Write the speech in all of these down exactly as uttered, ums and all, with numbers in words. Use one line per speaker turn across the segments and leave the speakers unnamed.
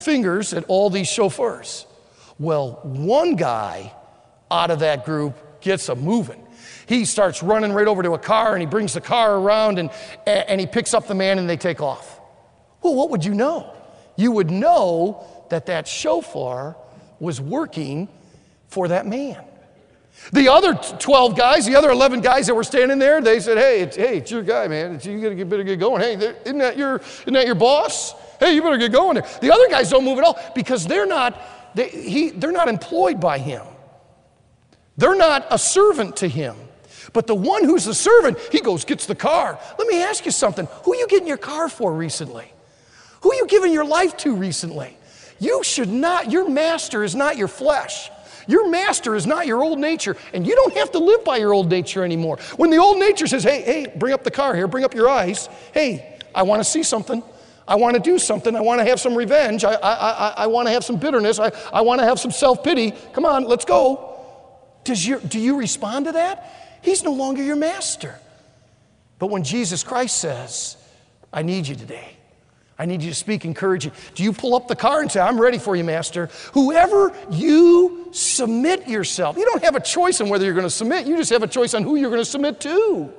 fingers at all these chauffeurs. Well, one guy out of that group gets a moving. He starts running right over to a car, and he brings the car around, and, and he picks up the man, and they take off. Well, what would you know? You would know that that chauffeur was working for that man. The other twelve guys, the other eleven guys that were standing there, they said, hey, it's, hey, it's your guy, man. It's, you gotta, better get going. Hey, isn't that, your, isn't that your boss? Hey, you better get going there. The other guys don't move at all because they're not, they, he, they're not employed by him. They're not a servant to him. But the one who's the servant, he goes, gets the car. Let me ask you something. Who are you getting your car for recently? Who are you giving your life to recently? You should not, your master is not your flesh. Your master is not your old nature, and you don't have to live by your old nature anymore. When the old nature says, hey, hey, bring up the car here, bring up your eyes. Hey, I want to see something. I want to do something. I want to have some revenge. I, I, I, I want to have some bitterness. I, I want to have some self-pity. Come on, let's go. Does your, do you respond to that? He's no longer your master. But when Jesus Christ says, I need you today, I need you to speak encouraging, do you pull up the car and say, I'm ready for you, master? Whoever you submit yourself, you don't have a choice on whether you're going to submit. You just have a choice on who you're going to submit to.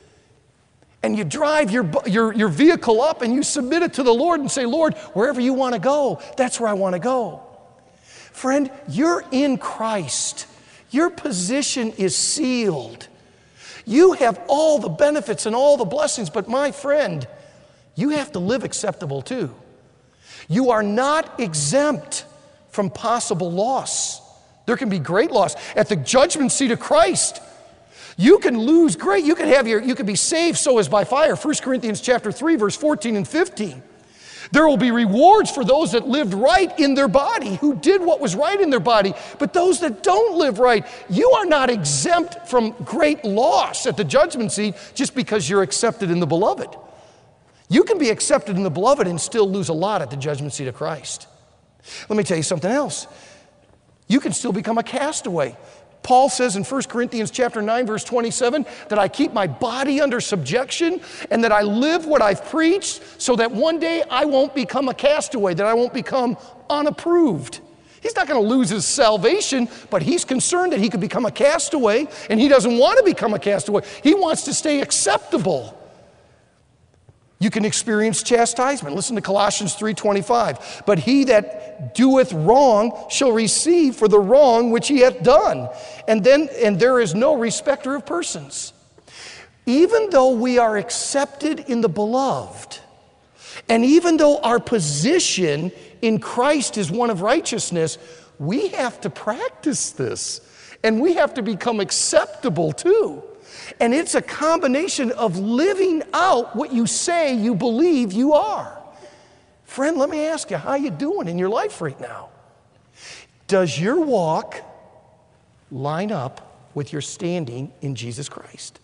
And you drive your, your, your vehicle up and you submit it to the Lord and say, Lord, wherever you want to go, that's where I want to go. Friend, you're in Christ. Your position is sealed. You have all the benefits and all the blessings, but my friend, you have to live acceptable too. You are not exempt from possible loss. There can be great loss. At the judgment seat of Christ, you can lose great. You can have your, you can be saved so as by fire. First Corinthians chapter three, verse fourteen and fifteen. There will be rewards for those that lived right in their body, who did what was right in their body. But those that don't live right, you are not exempt from great loss at the judgment seat just because you're accepted in the beloved. You can be accepted in the beloved and still lose a lot at the judgment seat of Christ. Let me tell you something else. You can still become a castaway. Paul says in First Corinthians chapter nine, verse twenty-seven, that I keep my body under subjection and that I live what I've preached so that one day I won't become a castaway, that I won't become unapproved. He's not going to lose his salvation, but he's concerned that he could become a castaway, and he doesn't want to become a castaway. He wants to stay acceptable. You can experience chastisement. Listen to Colossians three twenty-five. But he that doeth wrong shall receive for the wrong which he hath done. And then, and there is no respecter of persons. Even though we are accepted in the beloved, and even though our position in Christ is one of righteousness, we have to practice this. And we have to become acceptable too. And it's a combination of living out what you say you believe you are. Friend, let me ask you, how you doing in your life right now? Does your walk line up with your standing in Jesus Christ?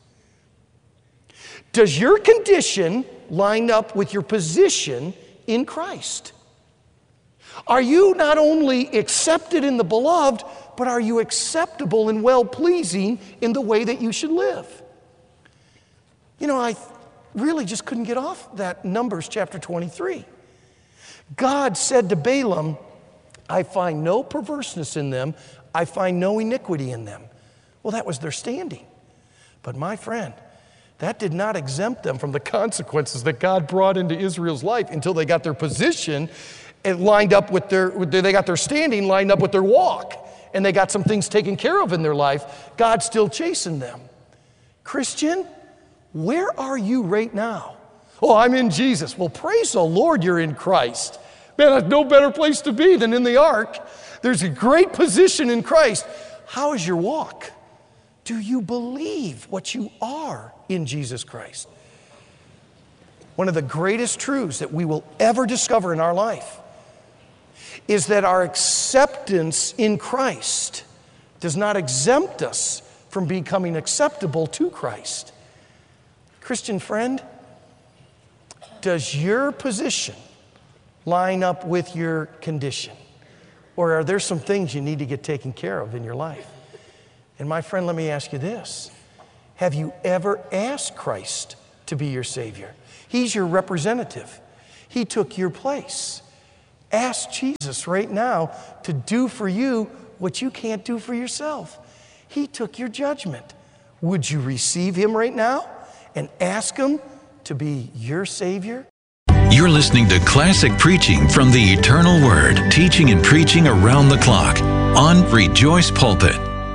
Does your condition line up with your position in Christ? Are you not only accepted in the beloved, but are you acceptable and well-pleasing in the way that you should live? You know, I really just couldn't get off that Numbers chapter twenty-three. God said to Balaam, I find no perverseness in them. I find no iniquity in them. Well, that was their standing. But my friend, that did not exempt them from the consequences that God brought into Israel's life until they got their position and lined up with their, they got their standing lined up with their walk. And they got some things taken care of in their life. God's still chasing them. Christian, where are you right now? Oh, I'm in Jesus. Well, praise the Lord you're in Christ. Man, there's no better place to be than in the ark. There's a great position in Christ. How is your walk? Do you believe what you are in Jesus Christ? One of the greatest truths that we will ever discover in our life is that our acceptance in Christ does not exempt us from becoming acceptable to Christ. Christian friend, does your position line up with your condition? Or are there some things you need to get taken care of in your life? And my friend, let me ask you this. Have you ever asked Christ to be your Savior? He's your representative. He took your place. Ask Jesus right now to do for you what you can't do for yourself. He took your judgment. Would you receive him right now and ask him to be your Savior?
You're listening to classic preaching from the Eternal Word, teaching and preaching around the clock on Rejoice Pulpit.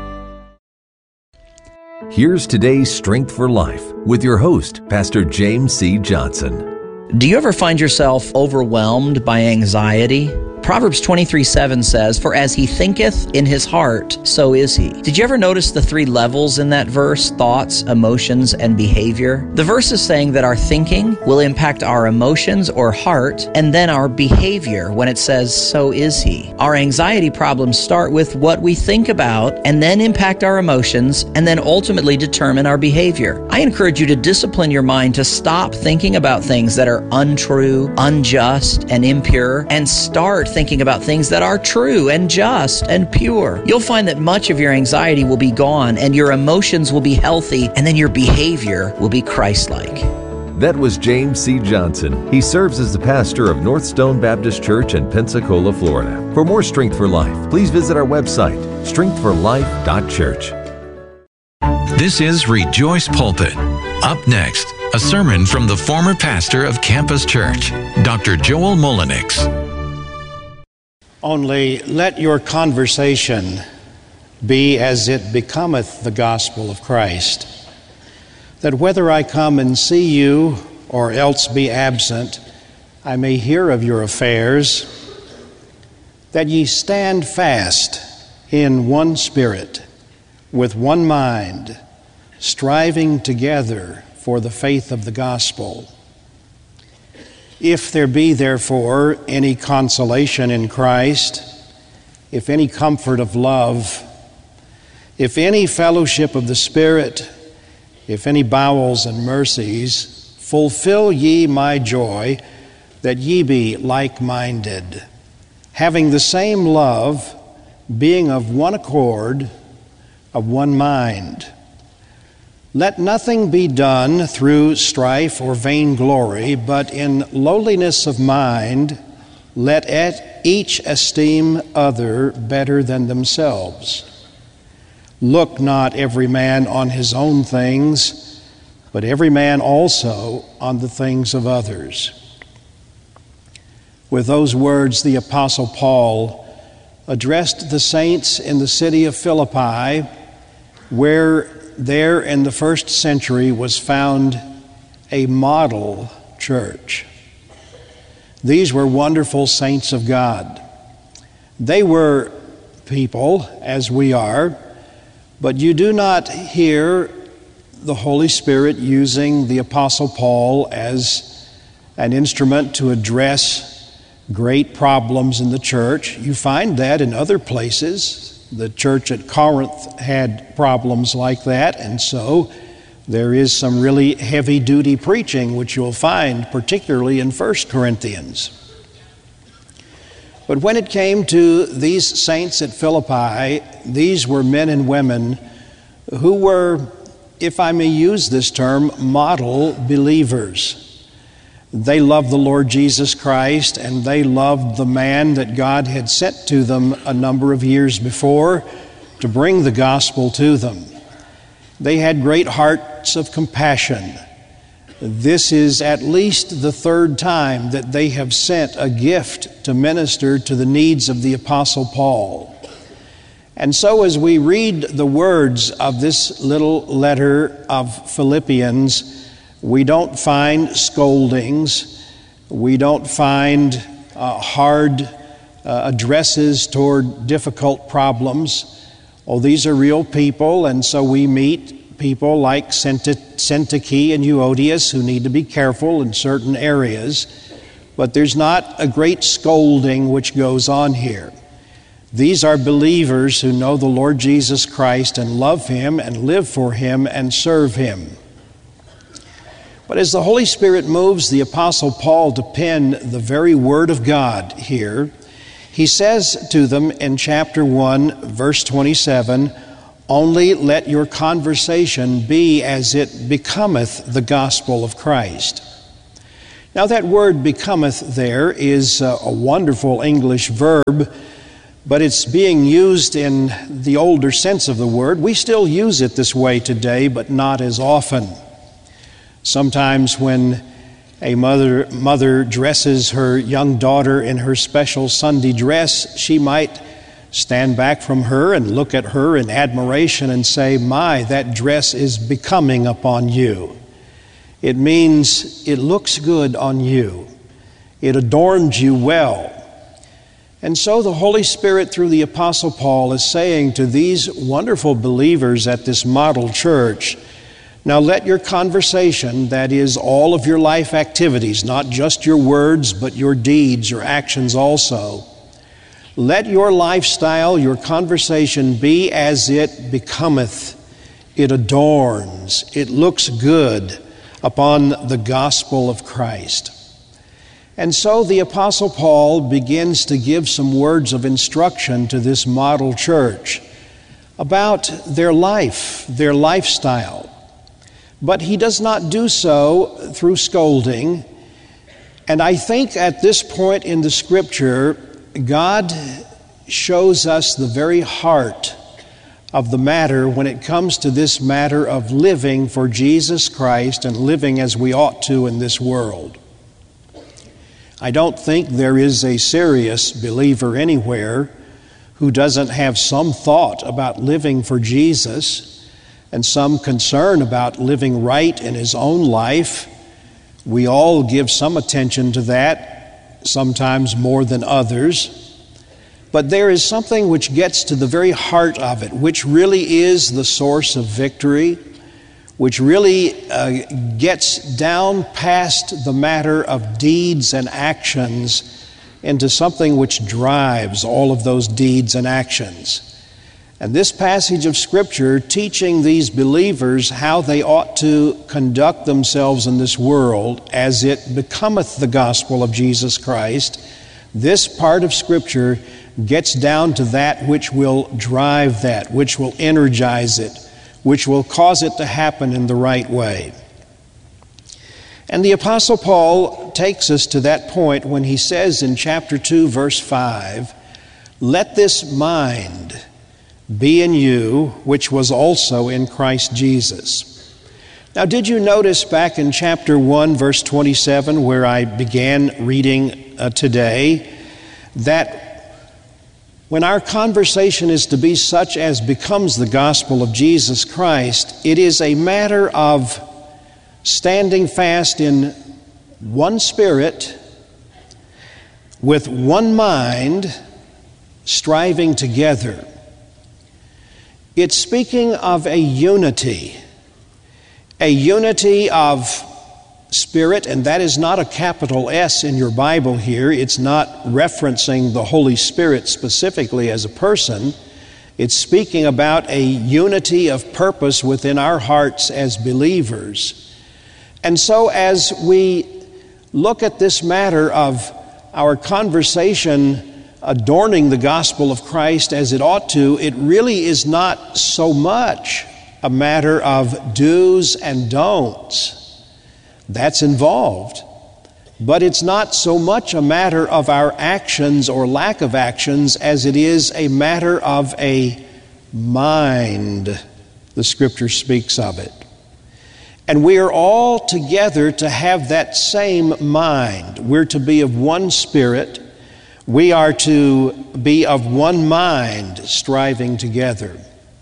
Here's today's Strength for Life with your host, Pastor James C. Johnson.
Do you ever find yourself overwhelmed by anxiety? Proverbs twenty-three seven says, "For as he thinketh in his heart, so is he." Did you ever notice the three levels in that verse? Thoughts, emotions, and behavior. The verse is saying that our thinking will impact our emotions or heart, and then our behavior when it says, "so is he." Our anxiety problems start with what we think about, and then impact our emotions, and then ultimately determine our behavior. I encourage you to discipline your mind to stop thinking about things that are untrue, unjust, and impure, and start thinking about things that are true and just and pure. You'll find that much of your anxiety will be gone and your emotions will be healthy, and then your behavior will be Christ-like.
That was James C. Johnson. He serves as the pastor of North Stone Baptist Church in Pensacola, Florida. For more Strength for Life, please visit our website, strength for life dot church.
This is Rejoice Pulpit. Up next, a sermon from the former pastor of Campus Church, Doctor Joel Mullenix.
Only let your conversation be as it becometh the gospel of Christ, that whether I come and see you or else be absent, I may hear of your affairs, that ye stand fast in one spirit, with one mind, striving together for the faith of the gospel. If there be, therefore, any consolation in Christ, if any comfort of love, if any fellowship of the Spirit, if any bowels and mercies, fulfill ye my joy, that ye be like-minded, having the same love, being of one accord, of one mind. Let nothing be done through strife or vainglory, but in lowliness of mind, let each esteem other better than themselves. Look not every man on his own things, but every man also on the things of others. With those words, the Apostle Paul addressed the saints in the city of Philippi, where there in the first century was found a model church. These were wonderful saints of God. They were people, as we are, but you do not hear the Holy Spirit using the Apostle Paul as an instrument to address great problems in the church. You find that in other places. The church at Corinth had problems like that, and so there is some really heavy-duty preaching, which you'll find particularly in First Corinthians. But when it came to these saints at Philippi, these were men and women who were, if I may use this term, model believers. They loved the Lord Jesus Christ, and they loved the man that God had sent to them a number of years before to bring the gospel to them. They had great hearts of compassion. This is at least the third time that they have sent a gift to minister to the needs of the Apostle Paul. And so as we read the words of this little letter of Philippians, we don't find scoldings. We don't find uh, hard uh, addresses toward difficult problems. Oh, these are real people, and so we meet people like Syntyche and Euodias who need to be careful in certain areas. But there's not a great scolding which goes on here. These are believers who know the Lord Jesus Christ and love Him and live for Him and serve Him. But as the Holy Spirit moves the Apostle Paul to pen the very Word of God here, he says to them in chapter one, verse twenty-seven, "Only let your conversation be as it becometh the gospel of Christ." Now that word becometh there is a wonderful English verb, but it's being used in the older sense of the word. We still use it this way today, but not as often. Sometimes when a mother, mother dresses her young daughter in her special Sunday dress, she might stand back from her and look at her in admiration and say, "My, that dress is becoming upon you." It means it looks good on you. It adorns you well. And so the Holy Spirit, through the Apostle Paul, is saying to these wonderful believers at this model church, now let your conversation, that is all of your life activities, not just your words, but your deeds, your actions also, let your lifestyle, your conversation be as it becometh. It adorns, it looks good upon the gospel of Christ. And so the Apostle Paul begins to give some words of instruction to this model church about their life, their lifestyle. But he does not do so through scolding. And I think at this point in the Scripture, God shows us the very heart of the matter when it comes to this matter of living for Jesus Christ and living as we ought to in this world. I don't think there is a serious believer anywhere who doesn't have some thought about living for Jesus and some concern about living right in his own life. We all give some attention to that, sometimes more than others. But there is something which gets to the very heart of it, which really is the source of victory, which really uh, gets down past the matter of deeds and actions into something which drives all of those deeds and actions. And this passage of Scripture teaching these believers how they ought to conduct themselves in this world as it becometh the gospel of Jesus Christ, this part of Scripture gets down to that which will drive that, which will energize it, which will cause it to happen in the right way. And the Apostle Paul takes us to that point when he says in chapter two, verse five, "Let this mind be in you, which was also in Christ Jesus." Now, did you notice back in chapter one, verse twenty-seven, where I began reading uh, today, that when our conversation is to be such as becomes the gospel of Jesus Christ, it is a matter of standing fast in one spirit, with one mind, striving together. It's speaking of a unity, a unity of Spirit, and that is not a capital S in your Bible here. It's not referencing the Holy Spirit specifically as a person. It's speaking about a unity of purpose within our hearts as believers. And so as we look at this matter of our conversation adorning the gospel of Christ as it ought to, it really is not so much a matter of do's and don'ts. That's involved. But it's not so much a matter of our actions or lack of actions as it is a matter of a mind. The Scripture speaks of it. And we are all together to have that same mind. We're to be of one spirit. We are to be of one mind, striving together.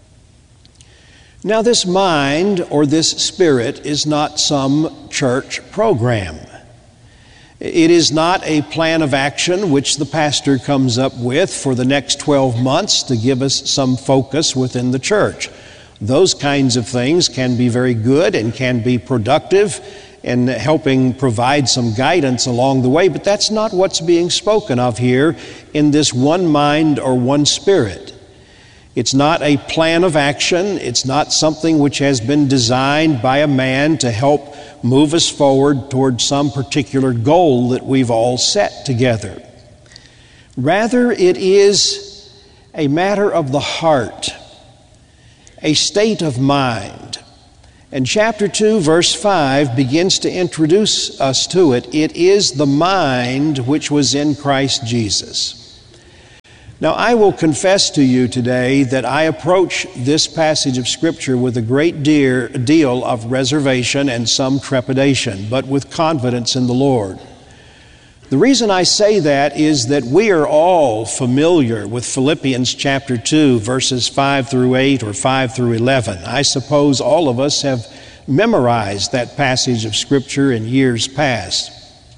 Now, this mind or this spirit is not some church program. It is not a plan of action which the pastor comes up with for the next twelve months to give us some focus within the church. Those kinds of things can be very good and can be productive in helping provide some guidance along the way, but that's not what's being spoken of here in this one mind or one spirit. It's not a plan of action. It's not something which has been designed by a man to help move us forward toward some particular goal that we've all set together. Rather, it is a matter of the heart, a state of mind, And chapter two, verse five begins to introduce us to it. It is the mind which was in Christ Jesus. Now, I will confess to you today that I approach this passage of Scripture with a great deal of reservation and some trepidation, but with confidence in the Lord. The reason I say that is that we are all familiar with Philippians chapter two, verses five through eight or five through eleven. I suppose all of us have memorized that passage of Scripture in years past.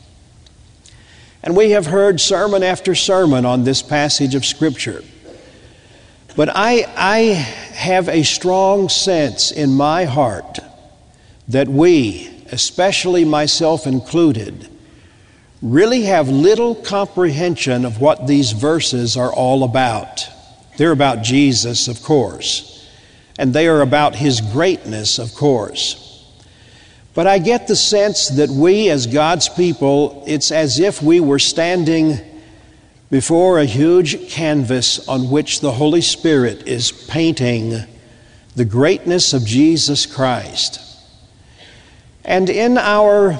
And we have heard sermon after sermon on this passage of Scripture. But I, I have a strong sense in my heart that we, especially myself included, really have little comprehension of what these verses are all about. They're about Jesus, of course, and they are about His greatness, of course. But I get the sense that we as God's people, it's as if we were standing before a huge canvas on which the Holy Spirit is painting the greatness of Jesus Christ. And in our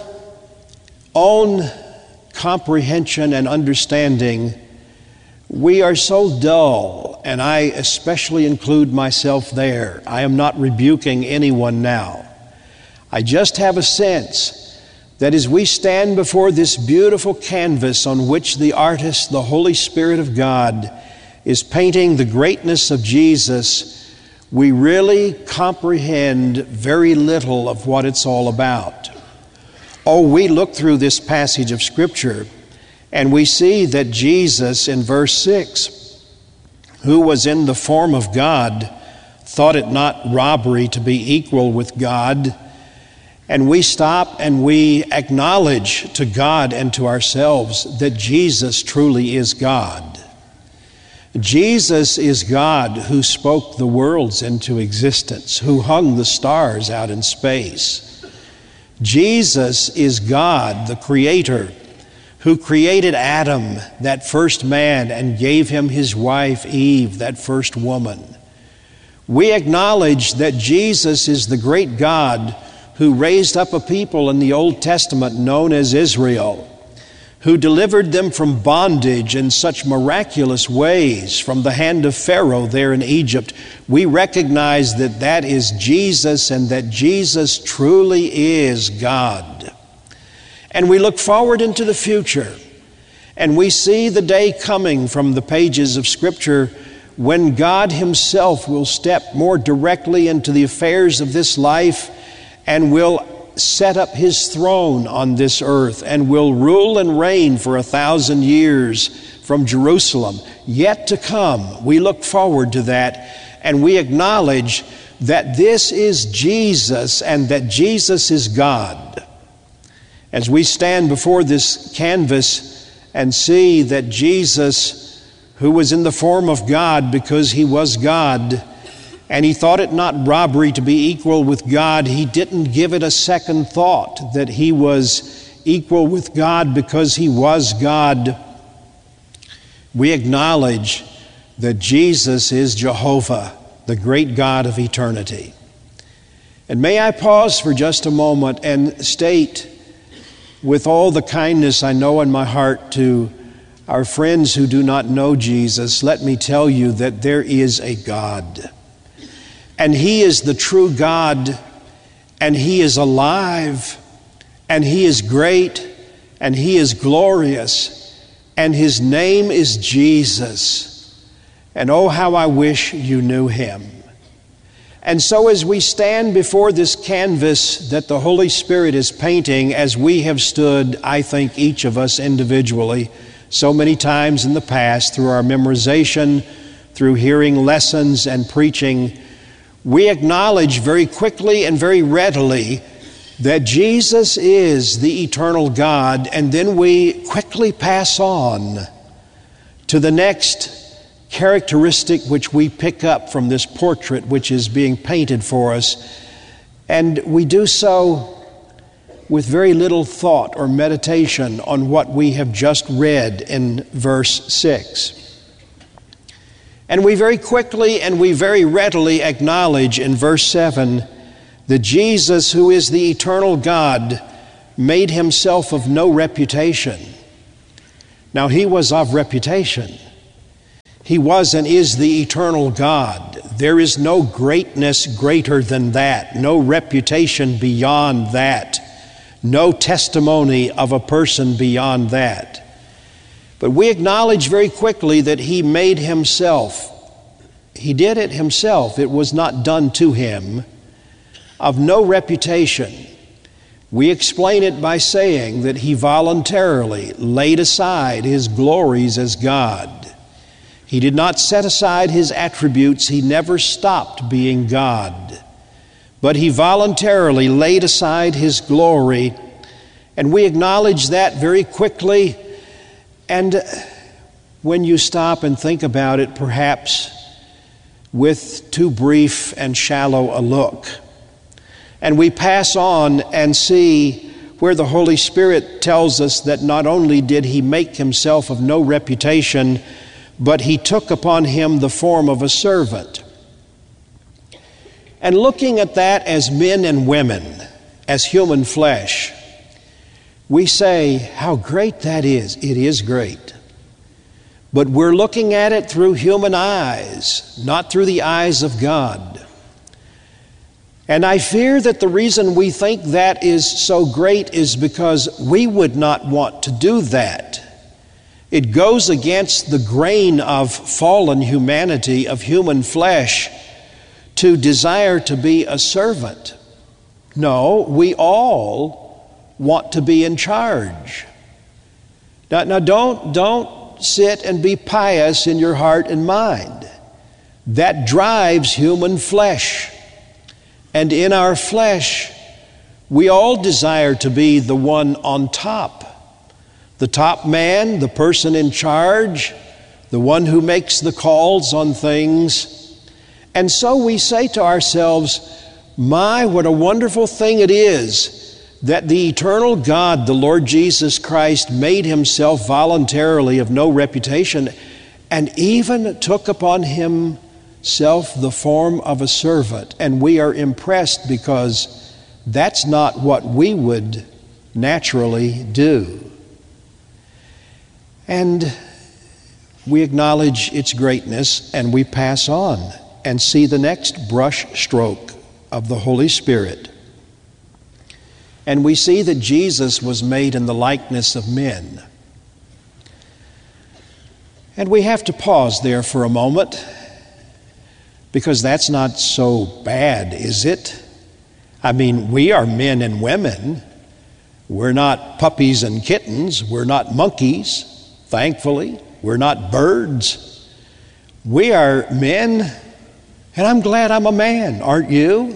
own comprehension and understanding, we are so dull, and I especially include myself there. I am not rebuking anyone now. I just have a sense that as we stand before this beautiful canvas on which the artist, the Holy Spirit of God, is painting the greatness of Jesus, we really comprehend very little of what it's all about. Oh, we look through this passage of Scripture and we see that Jesus in verse six, who was in the form of God, thought it not robbery to be equal with God. And we stop and we acknowledge to God and to ourselves that Jesus truly is God. Jesus is God who spoke the worlds into existence, who hung the stars out in space. Jesus is God, the Creator, who created Adam, that first man, and gave him his wife Eve, that first woman. We acknowledge that Jesus is the great God who raised up a people in the Old Testament known as Israel, who delivered them from bondage in such miraculous ways from the hand of Pharaoh there in Egypt. We recognize that that is Jesus and that Jesus truly is God. And we look forward into the future, and we see the day coming from the pages of Scripture when God Himself will step more directly into the affairs of this life and will set up His throne on this earth and will rule and reign for a thousand years from Jerusalem. Yet to come, we look forward to that, and we acknowledge that this is Jesus and that Jesus is God. As we stand before this canvas and see that Jesus, who was in the form of God because He was God, and He thought it not robbery to be equal with God, He didn't give it a second thought that He was equal with God because He was God. We acknowledge that Jesus is Jehovah, the great God of eternity. And may I pause for just a moment and state with all the kindness I know in my heart to our friends who do not know Jesus, let me tell you that there is a God. And He is the true God, and He is alive, and He is great, and He is glorious, and His name is Jesus. And oh, how I wish you knew Him. And so as we stand before this canvas that the Holy Spirit is painting, as we have stood, I think each of us individually, so many times in the past through our memorization, through hearing lessons and preaching, we acknowledge very quickly and very readily that Jesus is the eternal God, and then we quickly pass on to the next characteristic which we pick up from this portrait which is being painted for us, and we do so with very little thought or meditation on what we have just read in verse six. And we very quickly and we very readily acknowledge in verse seven that Jesus, who is the eternal God, made himself of no reputation. Now, he was of reputation. He was and is the eternal God. There is no greatness greater than that, no reputation beyond that, no testimony of a person beyond that. But we acknowledge very quickly that he made himself. He did it himself. It was not done to him, of no reputation. We explain it by saying that he voluntarily laid aside his glories as God. He did not set aside his attributes. He never stopped being God. But he voluntarily laid aside his glory, and we acknowledge that very quickly. And when you stop and think about it, perhaps with too brief and shallow a look, and we pass on and see where the Holy Spirit tells us that not only did he make himself of no reputation, but he took upon him the form of a servant. And looking at that as men and women, as human flesh, we say, how great that is. It is great. But we're looking at it through human eyes, not through the eyes of God. And I fear that the reason we think that is so great is because we would not want to do that. It goes against the grain of fallen humanity, of human flesh, to desire to be a servant. No, we all want to be in charge. Now, now don't, don't sit and be pious in your heart and mind. That drives human flesh. And in our flesh, we all desire to be the one on top. The top man, the person in charge, the one who makes the calls on things. And so we say to ourselves, my, what a wonderful thing it is that the eternal God, the Lord Jesus Christ, made himself voluntarily of no reputation and even took upon him self the form of a servant. And we are impressed because that's not what we would naturally do. And we acknowledge its greatness, and we pass on and see the next brush stroke of the Holy Spirit. And we see that Jesus was made in the likeness of men. And we have to pause there for a moment, because that's not so bad, is it? I mean, we are men and women. We're not puppies and kittens. We're not monkeys, thankfully. We're not birds. We are men, and I'm glad I'm a man, aren't you?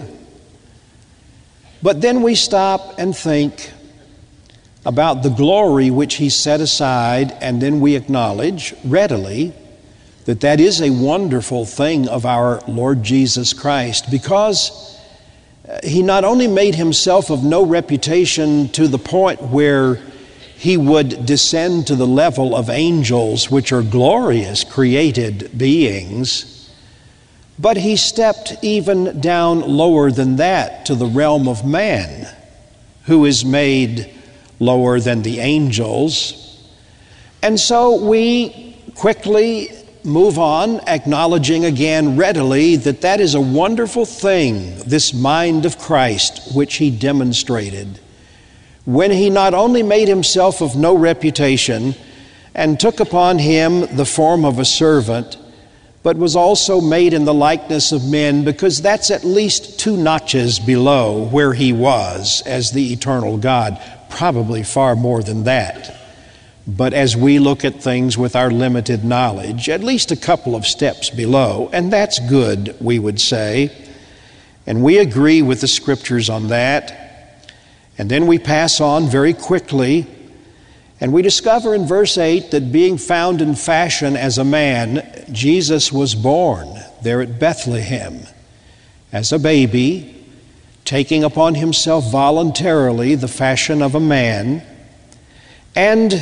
But then we stop and think about the glory which he set aside, and then we acknowledge readily that that is a wonderful thing of our Lord Jesus Christ, because he not only made himself of no reputation to the point where he would descend to the level of angels, which are glorious created beings, but he stepped even down lower than that to the realm of man, who is made lower than the angels. And so we quickly move on, acknowledging again readily that that is a wonderful thing, this mind of Christ, which he demonstrated when he not only made himself of no reputation and took upon him the form of a servant, but was also made in the likeness of men, because that's at least two notches below where he was as the eternal God, probably far more than that. But as we look at things with our limited knowledge, at least a couple of steps below, and that's good, we would say. And we agree with the Scriptures on that. And then we pass on very quickly, and we discover in verse eight that being found in fashion as a man, Jesus was born there at Bethlehem as a baby, taking upon himself voluntarily the fashion of a man. And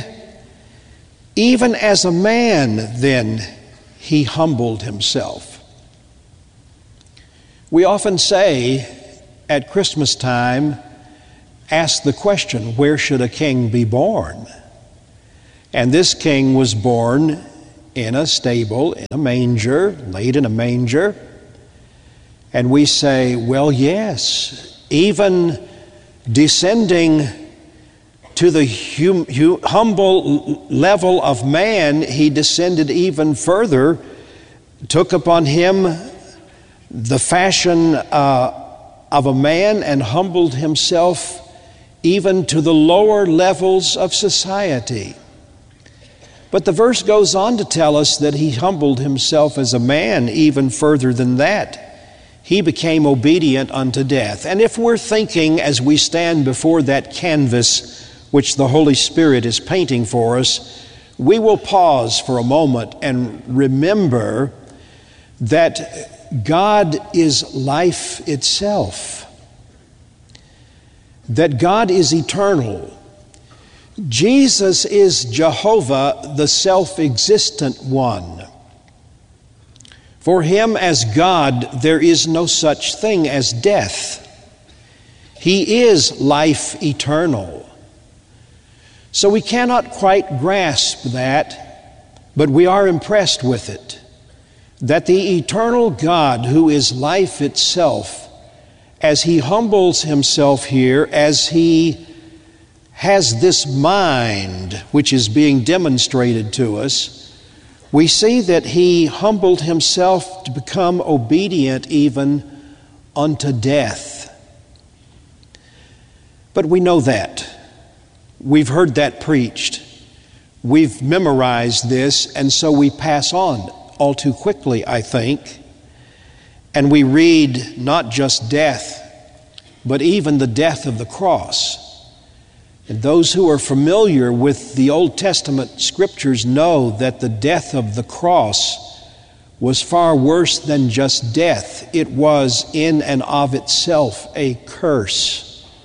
even as a man, then, he humbled himself. We often say at Christmas time asked the question, where should a king be born? And this king was born in a stable, in a manger, laid in a manger. And we say, well, yes, even descending to the hum, hum, humble level of man, he descended even further, took upon him the fashion uh, of a man and humbled himself even to the lower levels of society. But the verse goes on to tell us that he humbled himself as a man even further than that. He became obedient unto death. And if we're thinking as we stand before that canvas which the Holy Spirit is painting for us, we will pause for a moment and remember that God is life itself, that God is eternal. Jesus is Jehovah, the self-existent one. For him as God, there is no such thing as death. He is life eternal. So we cannot quite grasp that, but we are impressed with it, that the eternal God who is life itself, as he humbles himself here, as he has this mind which is being demonstrated to us, we see that he humbled himself to become obedient even unto death. But we know that. We've heard that preached. We've memorized this, and so we pass on all too quickly, I think. And we read not just death, but even the death of the cross. And those who are familiar with the Old Testament scriptures know that the death of the cross was far worse than just death. It was in and of itself a curse.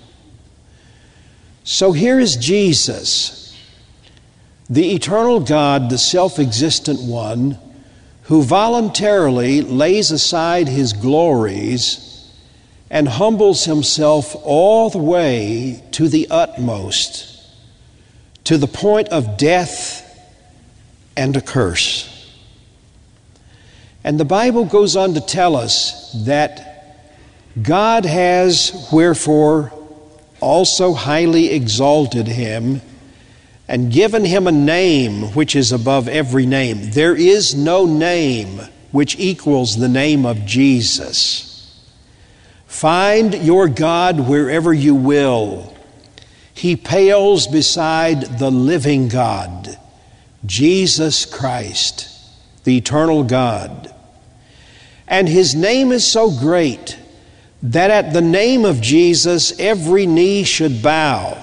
So here is Jesus, the eternal God, the self-existent one, who voluntarily lays aside his glories and humbles himself all the way to the utmost, to the point of death and a curse. And the Bible goes on to tell us that God has, wherefore, also highly exalted him and given him a name which is above every name. There is no name which equals the name of Jesus. Find your God wherever you will. He pales beside the living God, Jesus Christ, the eternal God. And his name is so great that at the name of Jesus every knee should bow.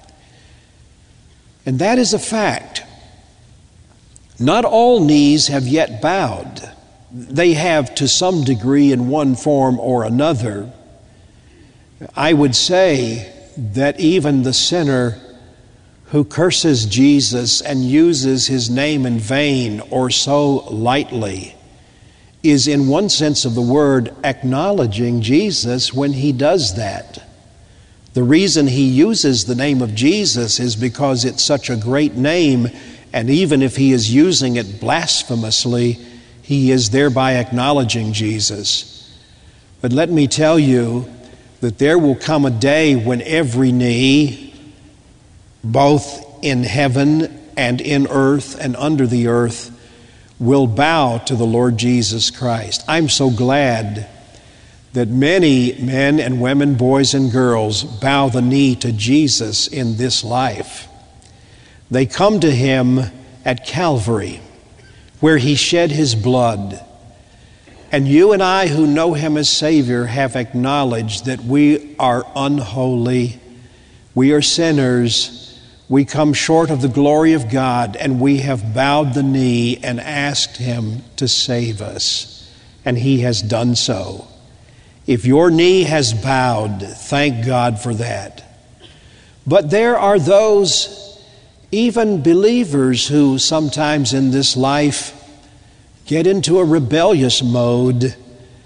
And that is a fact. Not all knees have yet bowed. They have to some degree in one form or another. I would say that even the sinner who curses Jesus and uses his name in vain or so lightly is, in one sense of the word, acknowledging Jesus when he does that. The reason he uses the name of Jesus is because it's such a great name, and even if he is using it blasphemously, he is thereby acknowledging Jesus. But let me tell you that there will come a day when every knee, both in heaven and in earth and under the earth, will bow to the Lord Jesus Christ. I'm so glad that many men and women, boys and girls, bow the knee to Jesus in this life. They come to him at Calvary, where he shed his blood. And you and I who know him as Savior have acknowledged that we are unholy, we are sinners, we come short of the glory of God, and we have bowed the knee and asked him to save us. And he has done so. If your knee has bowed, thank God for that. But there are those, even believers, who sometimes in this life get into a rebellious mode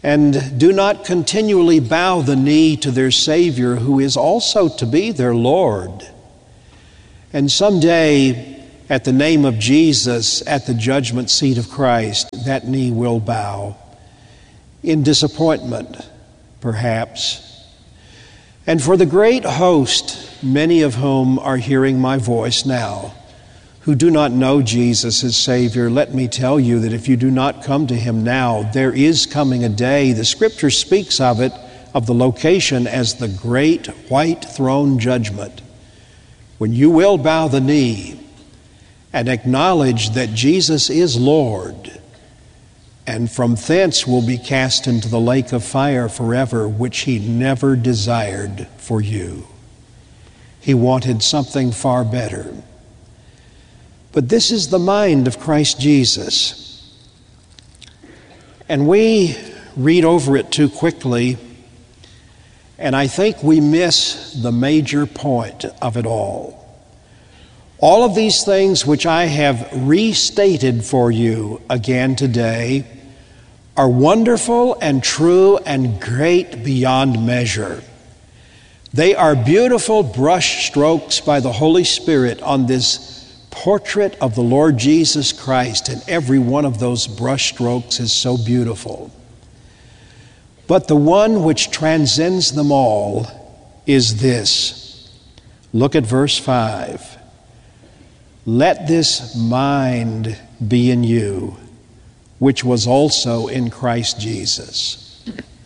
and do not continually bow the knee to their Savior, who is also to be their Lord. And someday, at the name of Jesus, at the judgment seat of Christ, that knee will bow in disappointment, perhaps. And for the great host, many of whom are hearing my voice now, who do not know Jesus as Savior, let me tell you that if you do not come to Him now, there is coming a day, the Scripture speaks of it, of the location as the great white throne judgment, when you will bow the knee and acknowledge that Jesus is Lord, and from thence will be cast into the lake of fire forever, which He never desired for you. He wanted something far better. But this is the mind of Christ Jesus. And we read over it too quickly, and I think we miss the major point of it all. All of these things which I have restated for you again today are wonderful and true and great beyond measure. They are beautiful brush strokes by the Holy Spirit on this portrait of the Lord Jesus Christ, and every one of those brush strokes is so beautiful. But the one which transcends them all is this. Look at verse five. Let this mind be in you, which was also in Christ Jesus.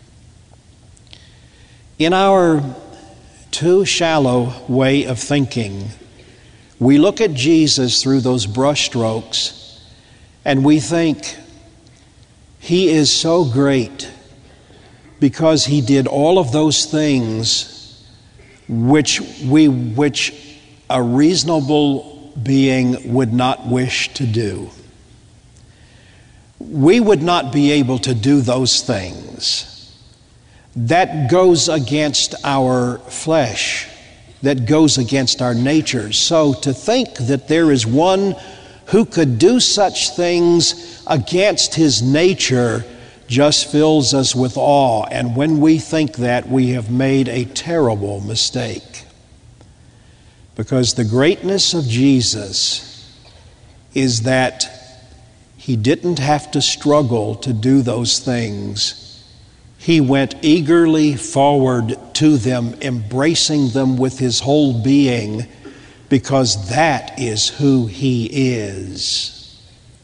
In our too shallow way of thinking, we look at Jesus through those brushstrokes and we think He is so great because He did all of those things which we which a reasonable being would not wish to do. We would not be able to do those things. That goes against our flesh. That goes against our nature. So to think that there is one who could do such things against His nature just fills us with awe. And when we think that, we have made a terrible mistake. Because the greatness of Jesus is that He didn't have to struggle to do those things. He went eagerly forward to them, embracing them with His whole being, because that is who He is.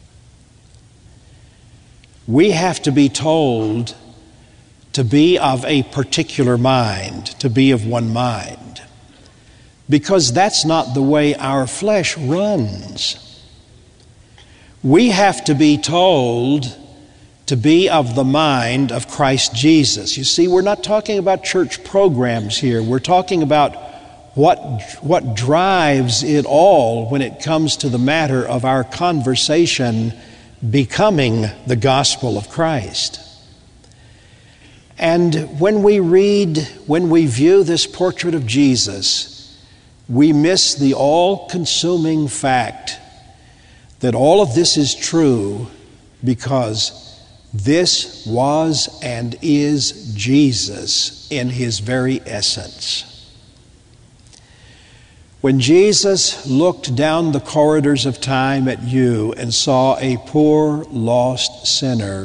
We have to be told to be of a particular mind, to be of one mind, because that's not the way our flesh runs. We have to be told to be of the mind of Christ Jesus. You see, we're not talking about church programs here. We're talking about what, what drives it all when it comes to the matter of our conversation becoming the gospel of Christ. And when we read, when we view this portrait of Jesus, we miss the all-consuming fact that all of this is true because this was and is Jesus in His very essence. When Jesus looked down the corridors of time at you and saw a poor, lost sinner,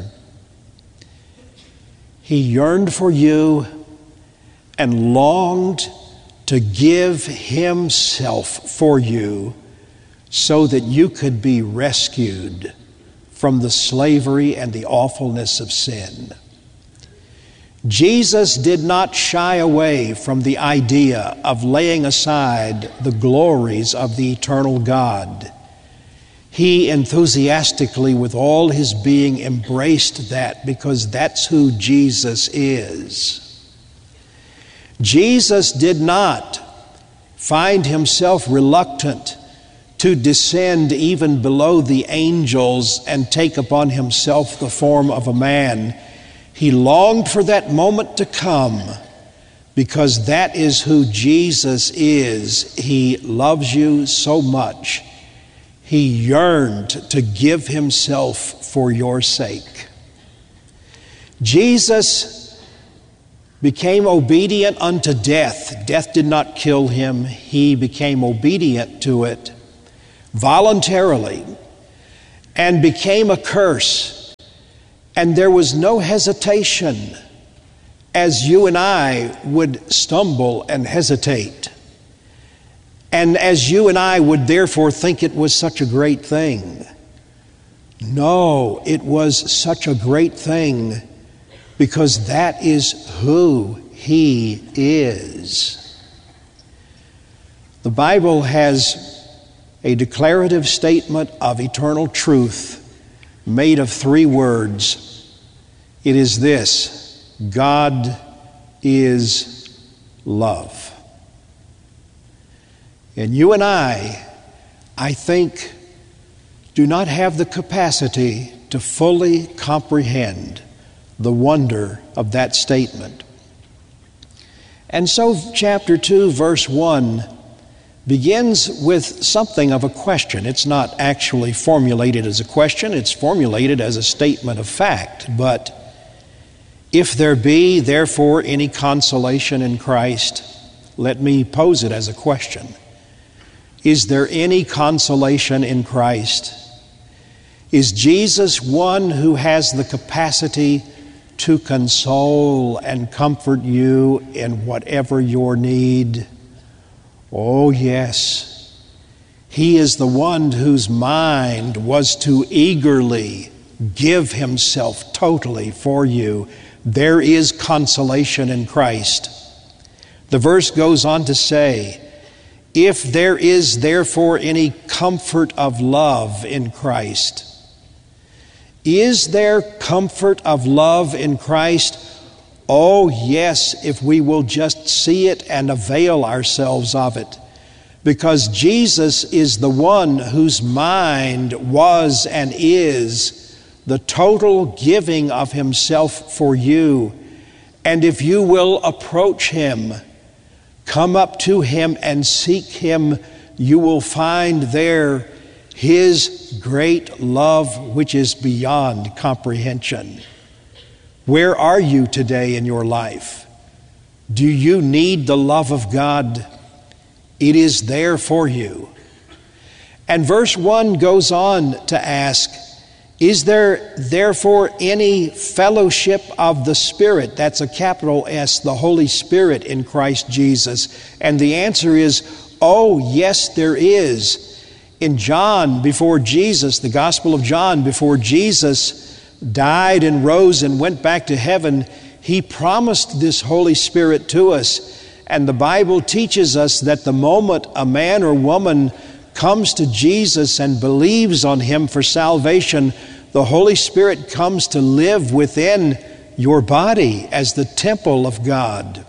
He yearned for you and longed to give Himself for you so that you could be rescued from the slavery and the awfulness of sin. Jesus did not shy away from the idea of laying aside the glories of the eternal God. He enthusiastically, with all His being, embraced that because that's who Jesus is. Jesus did not find Himself reluctant to descend even below the angels and take upon Himself the form of a man. He longed for that moment to come because that is who Jesus is. He loves you so much. He yearned to give Himself for your sake. Jesus became obedient unto death. Death did not kill him. He became obedient to it voluntarily and became a curse. And there was no hesitation, as you and I would stumble and hesitate. And as you and I would therefore think it was such a great thing. No, it was such a great thing because that is who He is. The Bible has a declarative statement of eternal truth made of three words. It is this: God is love. And you and I, I think, do not have the capacity to fully comprehend the wonder of that statement. And so chapter two, verse one begins with something of a question. It's not actually formulated as a question, it's formulated as a statement of fact. But if there be therefore any consolation in Christ, let me pose it as a question. Is there any consolation in Christ? Is Jesus one who has the capacity to console and comfort you in whatever your need? Oh, yes. He is the one whose mind was to eagerly give Himself totally for you. There is consolation in Christ. The verse goes on to say, if there is therefore any comfort of love in Christ. Is there comfort of love in Christ? Oh, yes, if we will just see it and avail ourselves of it. Because Jesus is the one whose mind was and is the total giving of Himself for you. And if you will approach Him, come up to Him and seek Him, you will find there His great love which is beyond comprehension. Where are you today in your life? Do you need the love of God? It is there for you. And verse one goes on to ask, is there therefore any fellowship of the Spirit? That's a capital S, the Holy Spirit in Christ Jesus. And the answer is, oh, yes, there is. In John, before Jesus, the Gospel of John, before Jesus died and rose and went back to heaven, He promised this Holy Spirit to us. And the Bible teaches us that the moment a man or woman comes to Jesus and believes on Him for salvation, the Holy Spirit comes to live within your body as the temple of God.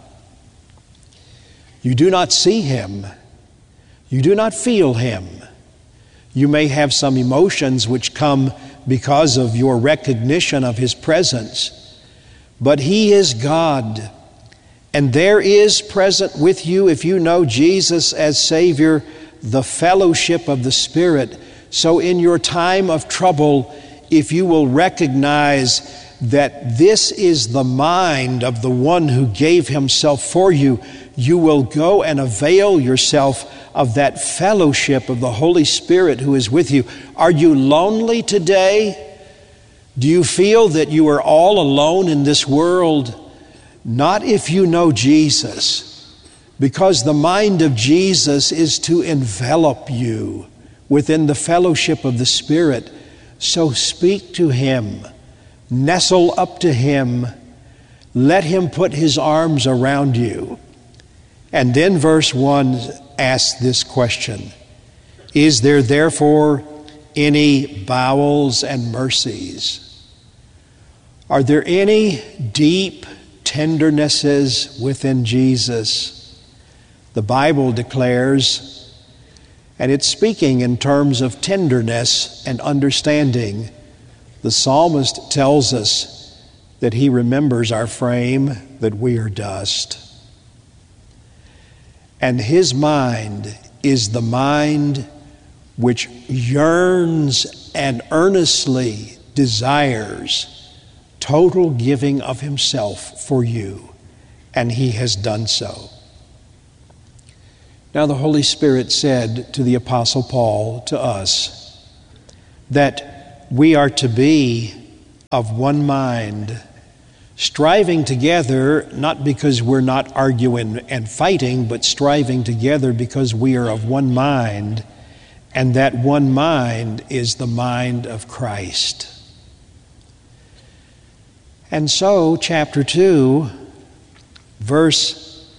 You do not see Him. You do not feel Him. You may have some emotions which come because of your recognition of His presence. But He is God. And there is present with you, if you know Jesus as Savior, the fellowship of the Spirit. So in your time of trouble, if you will recognize that this is the mind of the one who gave Himself for you, you will go and avail yourself of that fellowship of the Holy Spirit who is with you. Are you lonely today? Do you feel that you are all alone in this world? Not if you know Jesus, because the mind of Jesus is to envelop you within the fellowship of the Spirit. So speak to Him, nestle up to Him, let Him put His arms around you. And then verse one asks this question, is there therefore any bowels and mercies? Are there any deep tendernesses within Jesus? The Bible declares, and it's speaking in terms of tenderness and understanding. The psalmist tells us that he remembers our frame, that we are dust. And his mind is the mind which yearns and earnestly desires total giving of himself for you, and he has done so. Now the Holy Spirit said to the Apostle Paul, to us, that we are to be of one mind, striving together, not because we're not arguing and fighting, but striving together because we are of one mind, and that one mind is the mind of Christ. And so, chapter two, verse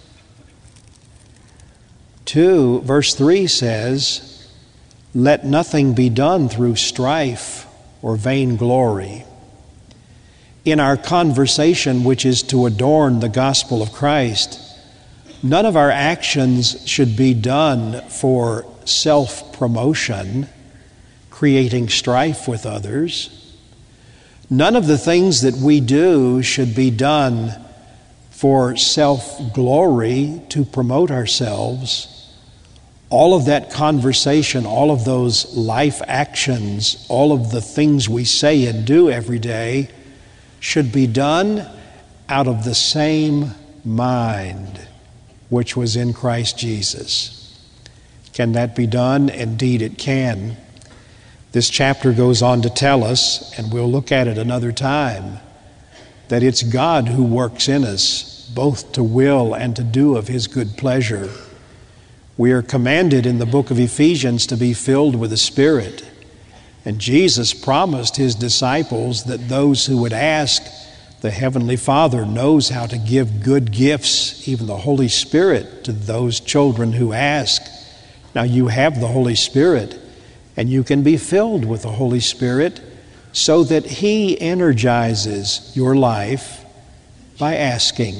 two, verse three says, "Let nothing be done through strife or vainglory." In our conversation, which is to adorn the gospel of Christ, none of our actions should be done for self-promotion, creating strife with others. None of the things that we do should be done for self-glory, to promote ourselves. All of that conversation, all of those life actions, all of the things we say and do every day should be done out of the same mind which was in Christ Jesus. Can that be done? Indeed it can. This chapter goes on to tell us, and we'll look at it another time, that it's God who works in us, both to will and to do of His good pleasure. We are commanded in the book of Ephesians to be filled with the Spirit. And Jesus promised His disciples that those who would ask, the Heavenly Father knows how to give good gifts, even the Holy Spirit, to those children who ask. Now you have the Holy Spirit, and you can be filled with the Holy Spirit so that He energizes your life by asking.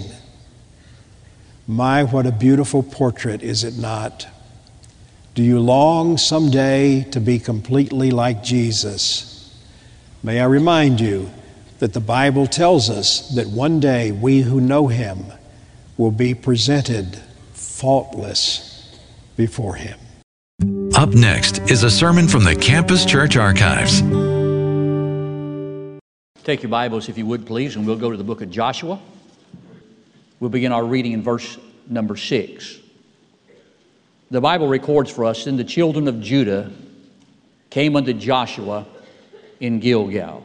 My, what a beautiful portrait, is it not? Do you long someday to be completely like Jesus? May I remind you that the Bible tells us that one day we who know Him will be presented faultless before Him.
Up next is a sermon from the Campus Church Archives.
Take your Bibles, if you would, please, and we'll go to the book of Joshua. We'll begin our reading in verse number six. The Bible records for us, "And the children of Judah came unto Joshua in Gilgal.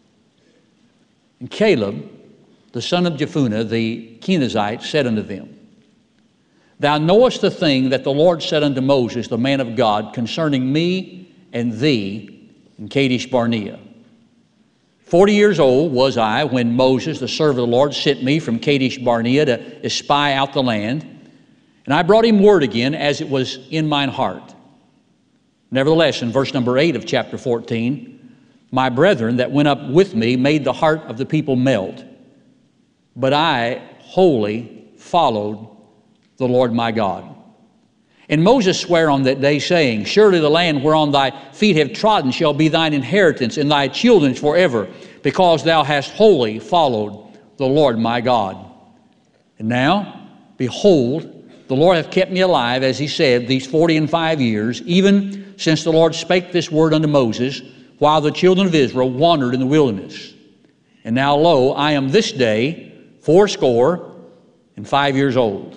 And Caleb, the son of Jephunneh, the Kenizzite, said unto them, Thou knowest the thing that the Lord said unto Moses, the man of God, concerning me and thee in Kadesh Barnea. Forty years old was I when Moses, the servant of the Lord, sent me from Kadesh Barnea to espy out the land. And I brought him word again as it was in mine heart. Nevertheless, in verse number eight of chapter fourteen, my brethren that went up with me made the heart of the people melt. But I wholly followed the Lord my God. And Moses sware on that day, saying, Surely the land whereon thy feet have trodden shall be thine inheritance, and thy children's forever, because thou hast wholly followed the Lord my God. And now, behold, the Lord hath kept me alive, as he said, these forty and five years, even since the Lord spake this word unto Moses, while the children of Israel wandered in the wilderness. And now, lo, I am this day fourscore and five years old.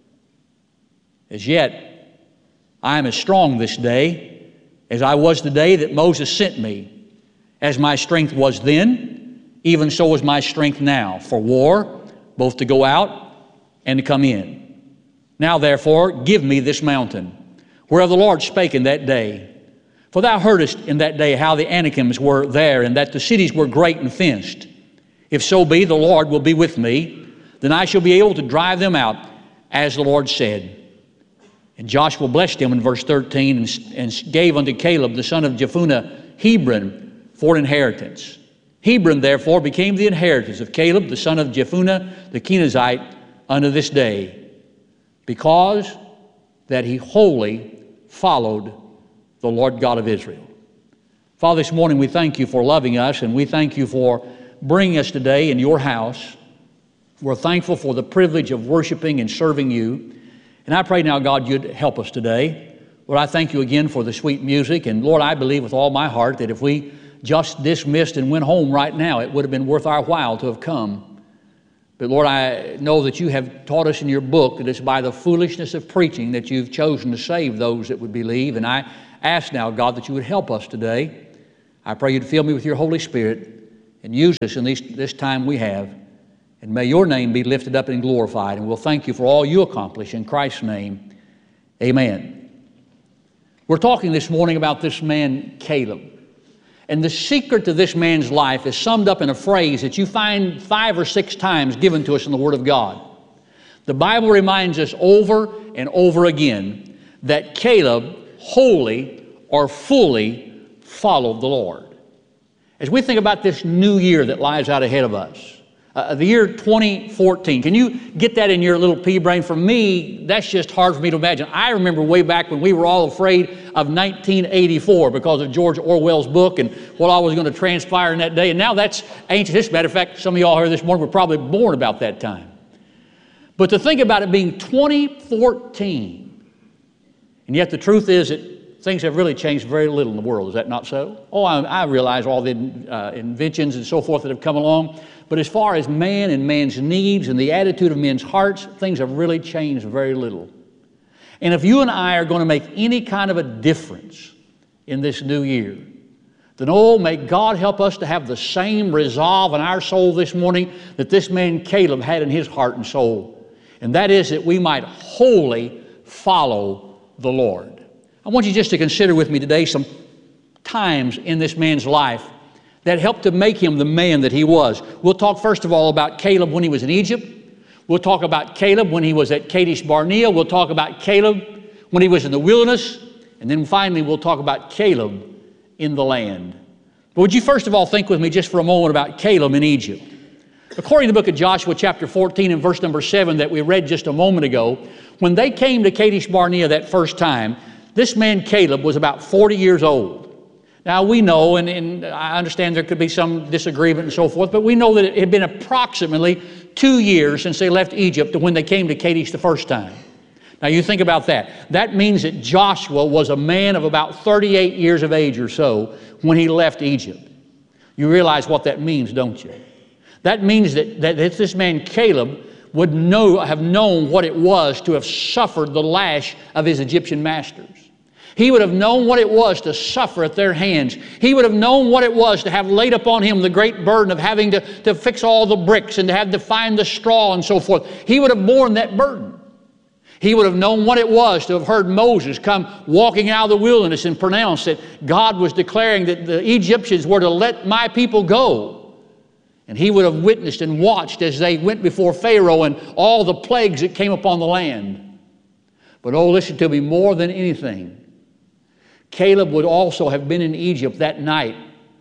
As yet, I am as strong this day as I was the day that Moses sent me. As my strength was then, even so is my strength now, for war, both to go out and to come in. Now therefore, give me this mountain, whereof the Lord spake in that day. For thou heardest in that day how the Anakims were there, and that the cities were great and fenced. If so be the Lord will be with me, then I shall be able to drive them out, as the Lord said. And Joshua blessed him in verse thirteen, and, and gave unto Caleb the son of Jephunneh Hebron for an inheritance. Hebron therefore became the inheritance of Caleb the son of Jephunneh the Kenizzite unto this day, because that he wholly followed the Lord God of Israel. Father, this morning we thank you for loving us, and we thank you for bringing us today in your house. We're thankful for the privilege of worshiping and serving you. And I pray now, God, you'd help us today. Lord, I thank you again for the sweet music. And Lord, I believe with all my heart that if we just dismissed and went home right now, it would have been worth our while to have come. But Lord, I know that you have taught us in your book that it's by the foolishness of preaching that you've chosen to save those that would believe. And I ask now, God, that you would help us today. I pray you'd fill me with your Holy Spirit and use us in these, this time we have. And may your name be lifted up and glorified. And we'll thank you for all you accomplish. In Christ's name, amen. We're talking this morning about this man, Caleb. And the secret to this man's life is summed up in a phrase that you find five or six times given to us in the Word of God. The Bible reminds us over and over again that Caleb wholly or fully followed the Lord. As we think about this new year that lies out ahead of us, uh, the year twenty fourteen, can you get that in your little pea brain? For me, that's just hard for me to imagine. I remember way back when we were all afraid of nineteen eighty-four because of George Orwell's book and what all was going to transpire in that day. And now that's ancient history. Matter of fact, some of y'all here this morning were probably born about that time. But to think about it being twenty fourteen, and yet the truth is that things have really changed very little in the world. Is that not so? Oh, I, I realize all the uh, inventions and so forth that have come along. But as far as man and man's needs and the attitude of men's hearts, things have really changed very little. And if you and I are going to make any kind of a difference in this new year, then oh, may God help us to have the same resolve in our soul this morning that this man Caleb had in his heart and soul. And that is that we might wholly follow the Lord. I want you just to consider with me today some times in this man's life that helped to make him the man that he was. We'll talk first of all about Caleb when he was in Egypt. We'll talk about Caleb when he was at Kadesh Barnea. We'll talk about Caleb when he was in the wilderness. And then finally, we'll talk about Caleb in the land. But would you first of all think with me just for a moment about Caleb in Egypt? According to the book of Joshua chapter fourteen and verse number seven that we read just a moment ago, when they came to Kadesh Barnea that first time, this man Caleb was about forty years old. Now we know, and, and I understand there could be some disagreement and so forth, but we know that it had been approximately two years since they left Egypt to when they came to Kadesh the first time. Now you think about that. That means that Joshua was a man of about thirty-eight years of age or so when he left Egypt. You realize what that means, don't you? That means that, that this man Caleb would know, have known what it was to have suffered the lash of his Egyptian masters. He would have known what it was to suffer at their hands. He would have known what it was to have laid upon him the great burden of having to, to fix all the bricks and to have to find the straw and so forth. He would have borne that burden. He would have known what it was to have heard Moses come walking out of the wilderness and pronounce that God was declaring that the Egyptians were to let my people go. And he would have witnessed and watched as they went before Pharaoh and all the plagues that came upon the land. But oh, listen to me, more than anything, Caleb would also have been in Egypt that night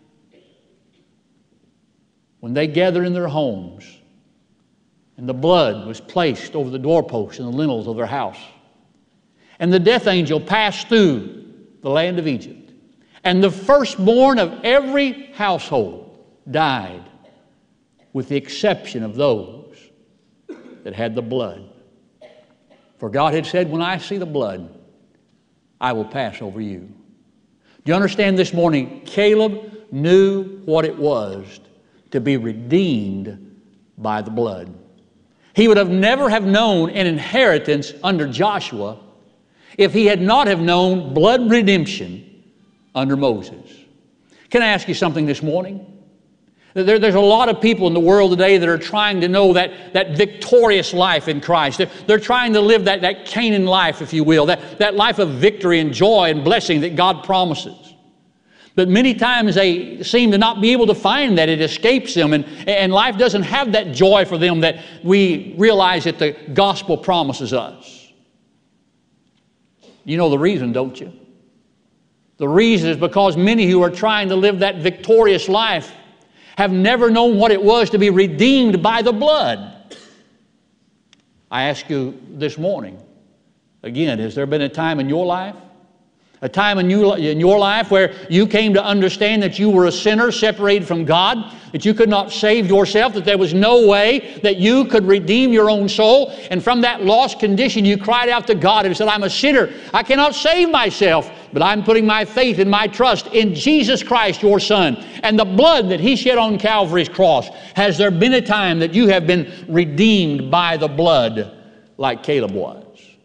when they gathered in their homes and the blood was placed over the doorposts and the lintels of their house. And the death angel passed through the land of Egypt. And the firstborn of every household died, with the exception of those that had the blood. For God had said, when I see the blood, I will pass over you. Do you understand this morning? Caleb knew what it was to be redeemed by the blood. He would have never have known an inheritance under Joshua if he had not have known blood redemption under Moses. Can I ask you something this morning? There, there's a lot of people in the world today that are trying to know that, that victorious life in Christ. They're, they're trying to live that, that Canaan life, if you will, that, that life of victory and joy and blessing that God promises. But many times they seem to not be able to find that. It escapes them, and, and life doesn't have that joy for them that we realize that the gospel promises us. You know the reason, don't you? The reason is because many who are trying to live that victorious life have never known what it was to be redeemed by the blood. I ask you this morning, again, has there been a time in your life, a time in, you, in your life where you came to understand that you were a sinner separated from God, that you could not save yourself, that there was no way that you could redeem your own soul, and from that lost condition you cried out to God and said, I'm a sinner, I cannot save myself. but I'm putting my faith and my trust in Jesus Christ, your Son, and the blood that He shed on Calvary's cross. Has there been a time that you have been redeemed by the blood like Caleb was?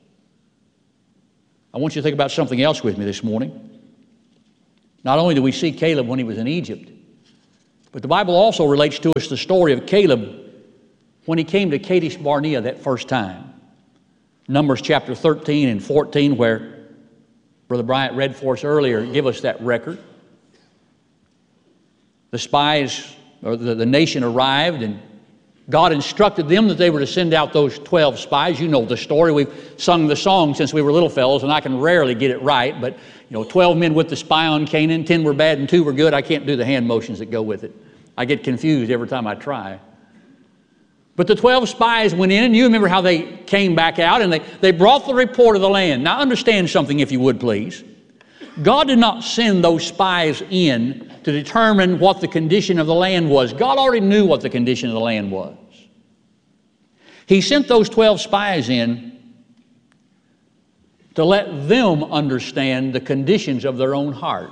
I want you to think about something else with me this morning. Not only do we see Caleb when he was in Egypt, but the Bible also relates to us the story of Caleb when he came to Kadesh Barnea that first time. Numbers chapter thirteen and fourteen, where Brother Bryant read for us earlier, give us that record. The spies, or the, the nation arrived, and God instructed them that they were to send out those twelve spies. You know the story. We've sung the song since we were little fellows, and I can rarely get it right, but you know, twelve men went to spy on Canaan, ten were bad and two were good. I can't do the hand motions that go with it. I get confused every time I try. But the twelve spies went in, and you remember how they came back out, and they, they brought the report of the land. Now understand something, if you would please. God did not send those spies in to determine what the condition of the land was. God already knew what the condition of the land was. He sent those twelve spies in to let them understand the conditions of their own heart.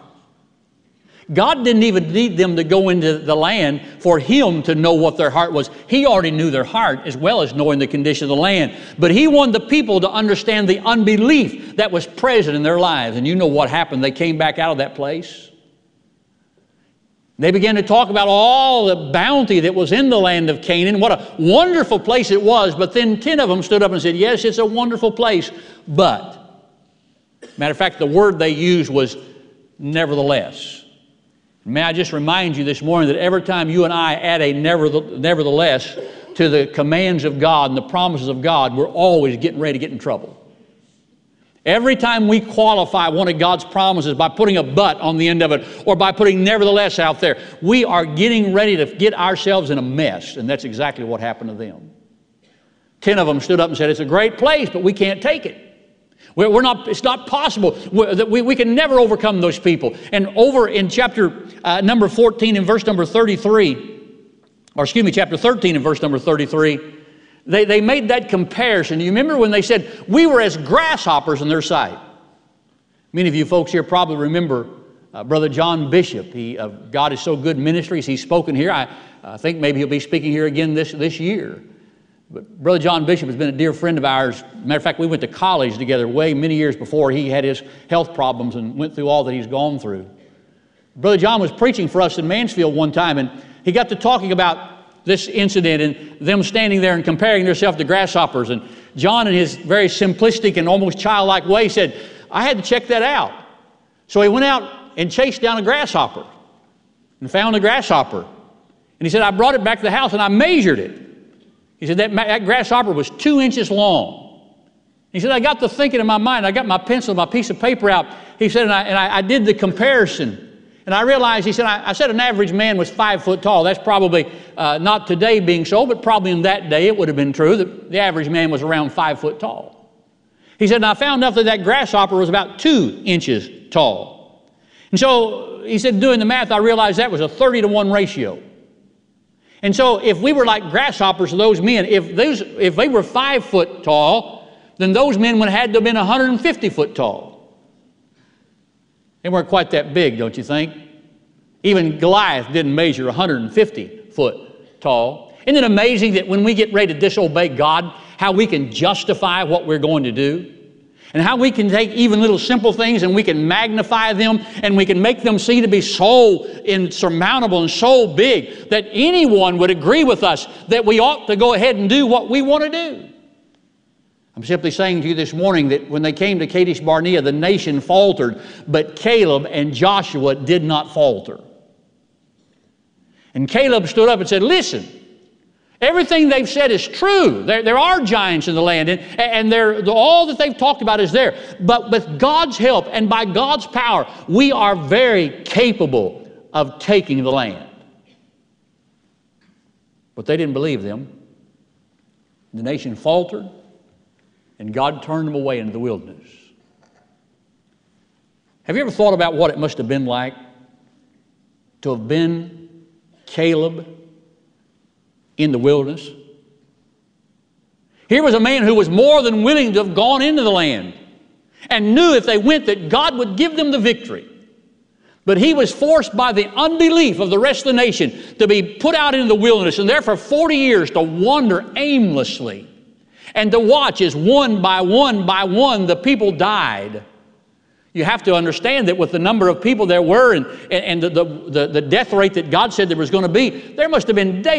God didn't even need them to go into the land for Him to know what their heart was. He already knew their heart as well as knowing the condition of the land. But He wanted the people to understand the unbelief that was present in their lives. And you know what happened. They came back out of that place. They began to talk about all the bounty that was in the land of Canaan, what a wonderful place it was. But then ten of them stood up and said, yes, it's a wonderful place, but... Matter of fact, the word they used was nevertheless. May I just remind you this morning that every time you and I add a nevertheless to the commands of God and the promises of God, we're always getting ready to get in trouble. Every time we qualify one of God's promises by putting a but on the end of it or by putting nevertheless out there, we are getting ready to get ourselves in a mess, and that's exactly what happened to them. Ten of them stood up and said, it's a great place, but we can't take it. We're not, it's not possible. We, we can never overcome those people. And over in chapter uh, number fourteen and verse number thirty-three, or excuse me, chapter thirteen and verse number thirty-three, they, they made that comparison. You remember when they said, we were as grasshoppers in their sight. Many of you folks here probably remember uh, Brother John Bishop. He, uh, God is So Good Ministries. He's spoken here. I, I think maybe he'll be speaking here again this, this year. But Brother John Bishop has been a dear friend of ours. Matter of fact, we went to college together way many years before he had his health problems and went through all that he's gone through. Brother John was preaching for us in Mansfield one time, and he got to talking about this incident and them standing there and comparing themselves to grasshoppers. And John, in his very simplistic and almost childlike way, said, I had to check that out. So he went out and chased down a grasshopper and found a grasshopper. And he said, I brought it back to the house and I measured it. He said, that, that grasshopper was two inches long. He said, I got to thinking in my mind, I got my pencil, my piece of paper out. He said, and I, and I, I did the comparison. And I realized, he said, I, I said an average man was five foot tall. That's probably uh, not today being so, but probably in that day it would have been true that the average man was around five foot tall. He said, and I found out that that grasshopper was about two inches tall. And so he said, doing the math, I realized that was a thirty to one ratio. And so if we were like grasshoppers to those men, if, those, if they were five foot tall, then those men would have had to have been one hundred fifty foot tall. They weren't quite that big, don't you think? Even Goliath didn't measure one hundred fifty foot tall. Isn't it amazing that when we get ready to disobey God, how we can justify what we're going to do? And how we can take even little simple things and we can magnify them and we can make them seem to be so insurmountable and so big that anyone would agree with us that we ought to go ahead and do what we want to do. I'm simply saying to you this morning that when they came to Kadesh Barnea, the nation faltered, but Caleb and Joshua did not falter. And Caleb stood up and said, listen, everything they've said is true. There, there are giants in the land, and, and they're, all that they've talked about is there. But with God's help and by God's power, we are very capable of taking the land. But they didn't believe them. The nation faltered, and God turned them away into the wilderness. Have you ever thought about what it must have been like to have been Caleb in the wilderness? Here was a man who was more than willing to have gone into the land. and knew if they went that God would give them the victory. But he was forced by the unbelief of the rest of the nation to be put out into the wilderness and there for forty years to wander aimlessly and to watch as one by one by one the people died. You have to understand that with the number of people there were and, and, and the, the, the death rate that God said there was going to be, there must have been days